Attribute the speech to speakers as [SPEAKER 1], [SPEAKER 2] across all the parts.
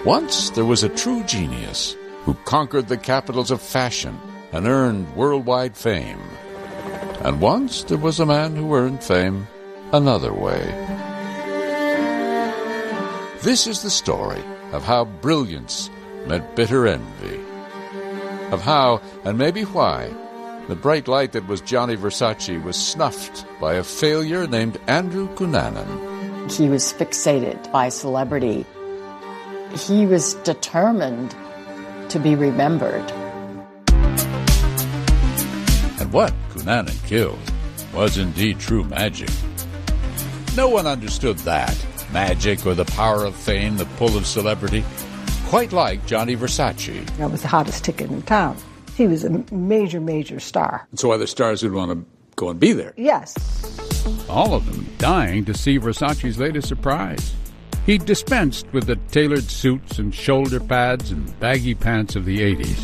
[SPEAKER 1] Once there was a true genius who conquered the capitals of fashion and earned worldwide fame. And once there was a man who earned fame another way. This is the story of how brilliance met bitter envy. Of how, and maybe why, the bright light that was Gianni Versace was snuffed by a failure named Andrew Cunanan.
[SPEAKER 2] He was fixated by celebrity. He was determined to be remembered.
[SPEAKER 1] And what Cunanan killed was indeed true magic. No one understood that magic or the power of fame, the pull of celebrity, quite like Gianni Versace.
[SPEAKER 3] That was the hottest ticket in town. He was a major, major star.
[SPEAKER 4] So other stars would want to go and be there.
[SPEAKER 3] Yes.
[SPEAKER 5] All of them dying to see Versace's latest surprise. He dispensed with the tailored suits and shoulder pads and baggy pants of the 80s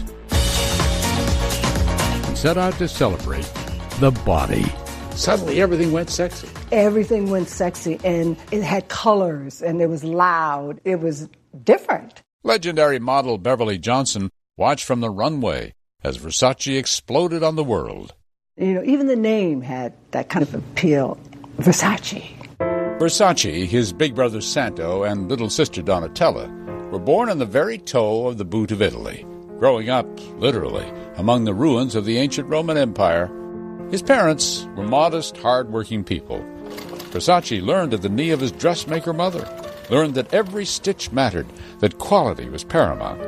[SPEAKER 5] and set out to celebrate the body.
[SPEAKER 4] Suddenly everything went sexy.
[SPEAKER 3] Everything went sexy, and it had colors, and it was loud. It was different.
[SPEAKER 1] Legendary model Beverly Johnson watched from the runway as Versace exploded on the world.
[SPEAKER 3] You know, even the name had that kind of appeal. Versace.
[SPEAKER 1] Versace, his big brother Santo, and little sister Donatella were born on the very toe of the boot of Italy, growing up, literally, among the ruins of the ancient Roman Empire. His parents were modest, hard-working people. Versace learned at the knee of his dressmaker mother, learned that every stitch mattered, that quality was paramount.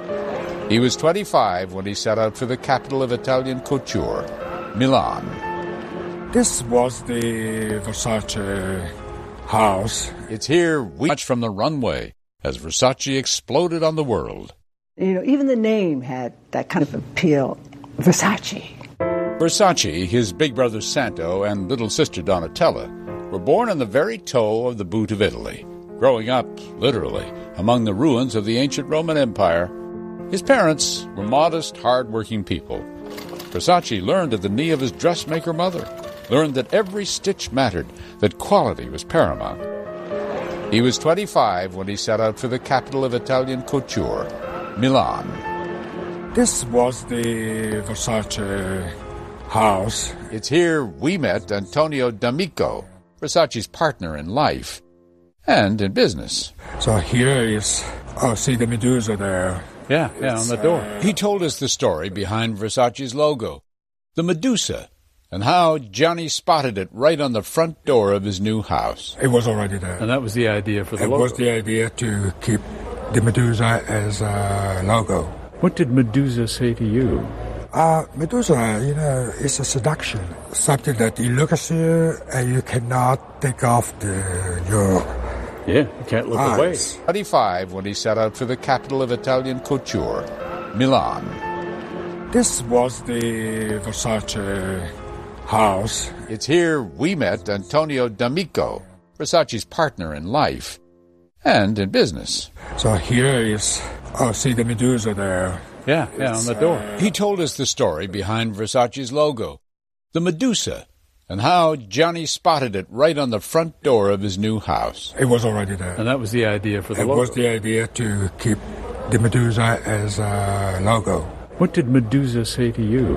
[SPEAKER 1] He was 25 when he set out for the capital of Italian couture, Milan.
[SPEAKER 6] This was the Versace house.
[SPEAKER 1] It's here we watch from the runway as Versace exploded on the world.
[SPEAKER 3] You know, even the name had that kind of appeal. Versace.
[SPEAKER 1] Versace, his big brother Santo, and little sister Donatella were born on the very toe of the boot of Italy, growing up, literally, among the ruins of the ancient Roman Empire. His parents were modest, hard-working people. Versace learned at the knee of his dressmaker mother, learned that every stitch mattered, that quality was paramount. He was 25 when he set out for the capital of Italian couture, Milan.
[SPEAKER 6] This was the Versace house.
[SPEAKER 1] It's here we met Antonio D'Amico, Versace's partner in life and in business.
[SPEAKER 6] So here is, see the Medusa there.
[SPEAKER 5] Yeah, on the door.
[SPEAKER 1] He told us the story behind Versace's logo, the Medusa, and how Johnny spotted it right on the front door of his new house.
[SPEAKER 6] It was already there.
[SPEAKER 5] And that was the idea for the logo.
[SPEAKER 6] It was the idea to keep the Medusa as a logo.
[SPEAKER 5] What did Medusa say to you?
[SPEAKER 6] Medusa, you know, is a seduction. Something that you look at you and you cannot take off your
[SPEAKER 5] Yeah, you can't look away.
[SPEAKER 1] 25 when he set out for the capital of Italian couture, Milan.
[SPEAKER 6] This was the Versace house.
[SPEAKER 1] It's here we met Antonio D'Amico, Versace's partner in life and in business.
[SPEAKER 6] So here is, see the Medusa there.
[SPEAKER 5] Yeah, on the door.
[SPEAKER 1] He told us the story behind Versace's logo, the Medusa, and how Johnny spotted it right on the front door of his new house.
[SPEAKER 6] It was already there.
[SPEAKER 5] And that was the idea for the logo.
[SPEAKER 6] It was the idea to keep the Medusa as a logo.
[SPEAKER 5] What did Medusa say to you?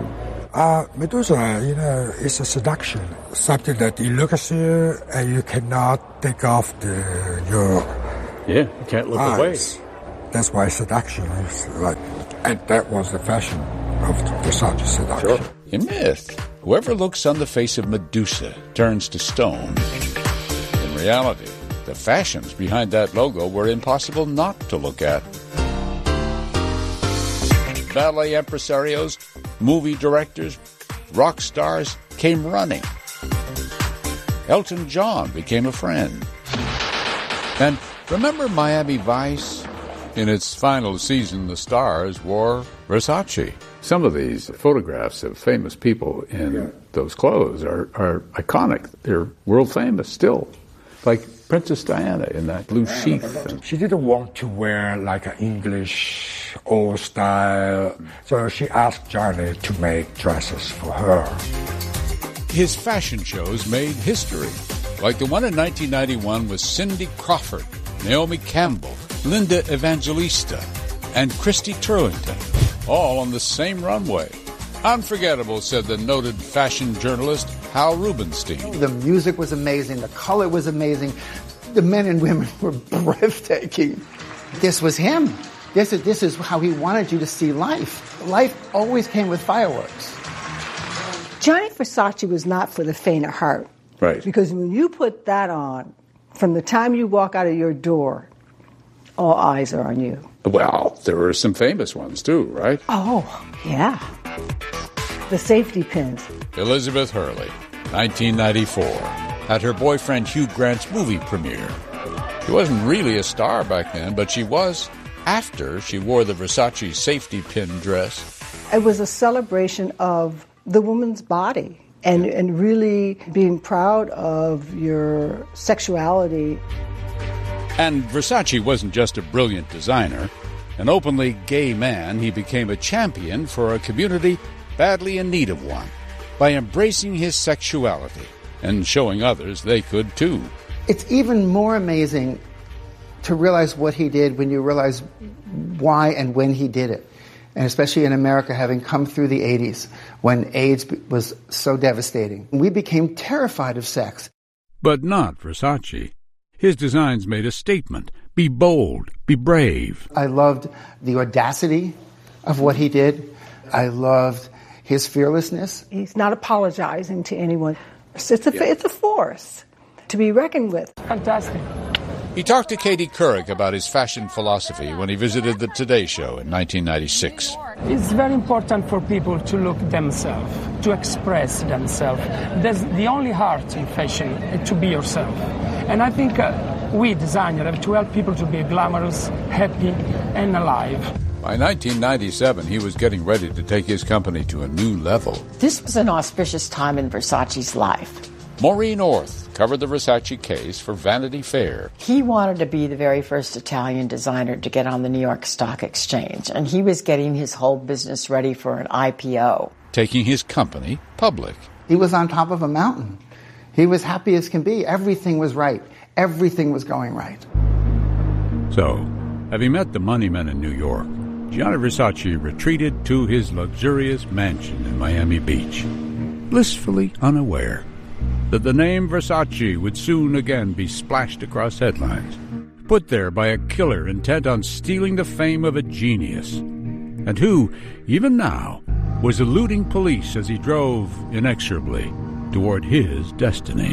[SPEAKER 6] Medusa, you know, is a seduction. Something that you look at you and you cannot take off your
[SPEAKER 5] Yeah, you can't look away.
[SPEAKER 6] That's why seduction is like, and that was the fashion of Versace seduction.
[SPEAKER 1] Sure. In myth, whoever looks on the face of Medusa turns to stone. In reality, the fashions behind that logo were impossible not to look at. Ballet impresarios, movie directors, rock stars came running. Elton John became a friend. And remember Miami Vice? In its final season, the stars wore Versace.
[SPEAKER 5] Some of these photographs of famous people in those clothes are iconic. They're world famous still. Like Princess Diana in that blue sheath.
[SPEAKER 6] She didn't want to wear like an English old style, so she asked Johnny to make dresses for her.
[SPEAKER 1] His fashion shows made history, like the one in 1991 with Cindy Crawford, Naomi Campbell, Linda Evangelista, and Christy Turlington, all on the same runway. Unforgettable, said the noted fashion journalist Hal Rubenstein.
[SPEAKER 7] The music was amazing. The color was amazing. The men and women were breathtaking. This was him. This is how he wanted you to see life. Life always came with fireworks.
[SPEAKER 3] Gianni Versace was not for the faint of heart.
[SPEAKER 5] Right.
[SPEAKER 3] Because when you put that on, from the time you walk out of your door, all eyes are on you.
[SPEAKER 5] Well, there were some famous ones too, right?
[SPEAKER 3] Oh, yeah. The safety pins.
[SPEAKER 1] Elizabeth Hurley, 1994, at her boyfriend Hugh Grant's movie premiere. She wasn't really a star back then, but she was after she wore the Versace safety pin dress.
[SPEAKER 3] It was a celebration of the woman's body and really being proud of your sexuality.
[SPEAKER 1] And Versace wasn't just a brilliant designer. An openly gay man, he became a champion for a community badly in need of one by embracing his sexuality and showing others they could too.
[SPEAKER 7] It's even more amazing to realize what he did when you realize why and when he did it. And especially in America, having come through the 80s, when AIDS was so devastating. We became terrified of sex.
[SPEAKER 1] But not Versace. His designs made a statement. Be bold, be brave.
[SPEAKER 7] I loved the audacity of what he did. I loved his fearlessness.
[SPEAKER 3] He's not apologizing to anyone. It's a force to be reckoned with.
[SPEAKER 8] Fantastic.
[SPEAKER 1] He talked to Katie Couric about his fashion philosophy when he visited the Today Show in 1996.
[SPEAKER 8] It's very important for people to look themselves, to express themselves. That's the only art in fashion, to be yourself. And I think we designers have to help people to be glamorous, happy, and alive.
[SPEAKER 1] By 1997, he was getting ready to take his company to a new level.
[SPEAKER 2] This was an auspicious time in Versace's life.
[SPEAKER 1] Maureen Orth covered the Versace case for Vanity Fair.
[SPEAKER 2] He wanted to be the very first Italian designer to get on the New York Stock Exchange, and he was getting his whole business ready for an IPO.
[SPEAKER 1] Taking his company public.
[SPEAKER 7] He was on top of a mountain. He was happy as can be. Everything was right. Everything was going right.
[SPEAKER 1] So, having met the money men in New York, Gianni Versace retreated to his luxurious mansion in Miami Beach, blissfully unaware that the name Versace would soon again be splashed across headlines, put there by a killer intent on stealing the fame of a genius, and who, even now, was eluding police as he drove inexorably toward his destiny.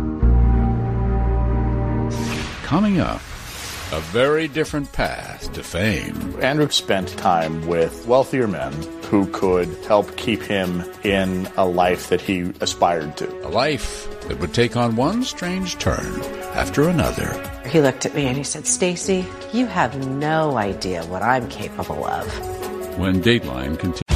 [SPEAKER 1] Coming up, a very different path to fame.
[SPEAKER 9] Andrew spent time with wealthier men who could help keep him in a life that he aspired to.
[SPEAKER 1] A life that would take on one strange turn after another.
[SPEAKER 10] He looked at me and he said, "Stacy, you have no idea what I'm capable of."
[SPEAKER 1] When Dateline continues.